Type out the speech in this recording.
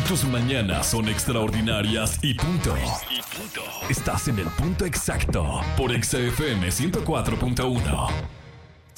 Tus mañanas son extraordinarias y punto. Estás en el punto exacto por Exa FM 104.1.